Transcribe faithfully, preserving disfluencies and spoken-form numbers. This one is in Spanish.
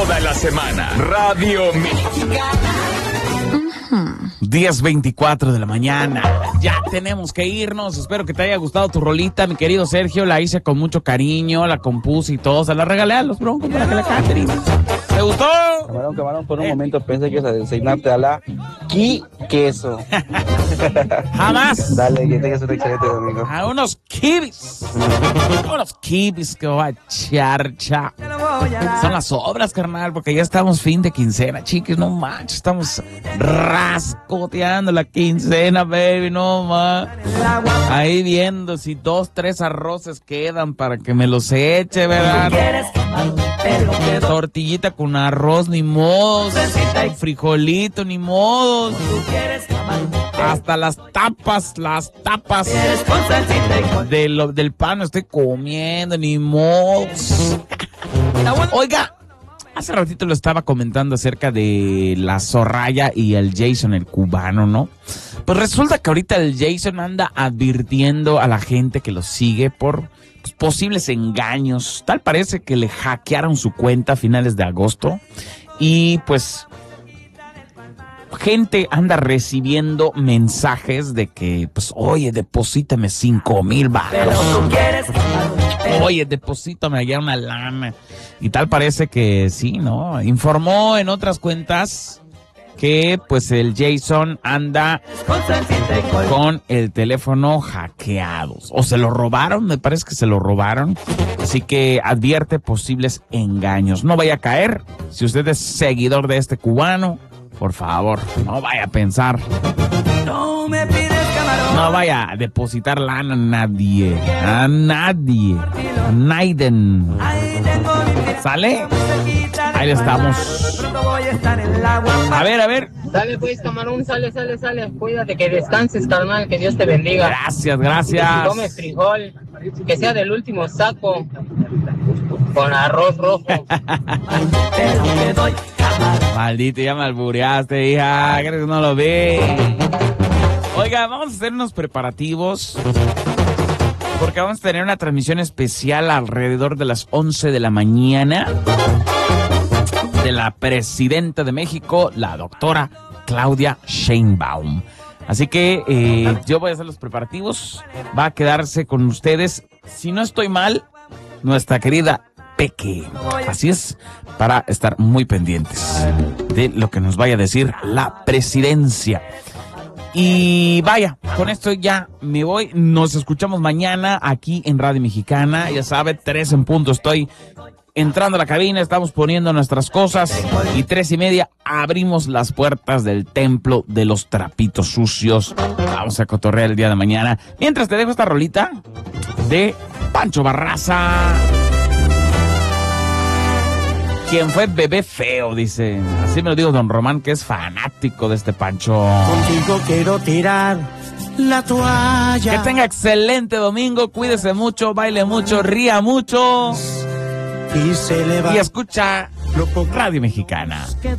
toda la semana. Radio Mexicana. diez veinticuatro de la mañana. Ya tenemos que irnos. Espero que te haya gustado tu rolita, mi querido Sergio. La hice con mucho cariño, la compuse y todo. Se la regalé a los Broncos para que la canten. ¿Te gustó? Camarón, camarón, por un eh. momento pensé que ibas a designarte a la Ki Queso. Jamás. Dale, que tengas un excelente domingo. A unos kibis. Unos kibis que voy a echar, cha. Son las obras, carnal, porque ya estamos fin de quincena, chiquis, no manches. Estamos rascoteando la quincena, baby, no manches. Ahí viendo si dos, tres arroces quedan para que me los eche, ¿verdad? Tortillita con arroz, ni modo. Frijolito, ni modo. Hasta las tapas, las tapas de lo, del pan estoy comiendo, ni modo. Oiga, hace ratito lo estaba comentando acerca de la Soraya y el Jason, el cubano, ¿no? Pues resulta que ahorita el Jason anda advirtiendo a la gente que lo sigue por pues, posibles engaños. Tal parece que le hackearon su cuenta a finales de agosto y pues gente anda recibiendo mensajes de que, pues, oye, deposítame cinco mil baros. Oye, deposítame allá una lana. Y tal parece que sí, ¿no? Informó en otras cuentas que, pues, el Jason anda con el teléfono hackeado. O se lo robaron, me parece que se lo robaron. Así que advierte posibles engaños. No vaya a caer. Si usted es seguidor de este cubano, por favor, no vaya a pensar. No me pides camarón. No vaya a depositar lana a nadie. A nadie. A Naiden. ¿Sale? Ahí estamos. A ver, a ver. Dale pues, camarón, sale, sale, sale. Cuídate, que descanses, carnal, que Dios te bendiga. Gracias, gracias. Si comes frijol, que sea del último saco, con arroz rojo. Maldito, ya me albureaste, hija. ¿Crees que no lo ve? Oiga, vamos a hacer unos preparativos porque vamos a tener una transmisión especial alrededor de las once de la mañana de la presidenta de México, la doctora Claudia Sheinbaum. Así que eh, yo voy a hacer los preparativos. Va a quedarse con ustedes, si no estoy mal, nuestra querida Peque. Así es, para estar muy pendientes de lo que nos vaya a decir la presidencia. Y vaya, con esto ya me voy. Nos escuchamos mañana aquí en Radio Mexicana. Ya sabe, tres en punto estoy entrando a la cabina, estamos poniendo nuestras cosas y tres y media abrimos las puertas del templo de los trapitos sucios. Vamos a cotorrear el día de mañana. Mientras te dejo esta rolita de Pancho Barraza, quien fue bebé feo, dice. Así me lo digo don Román, que es fanático de este Pancho. Contigo quiero tirar la toalla. Que tenga excelente domingo, cuídese mucho, baile mucho, ría mucho. Y, se le va y escucha Radio Mexicana.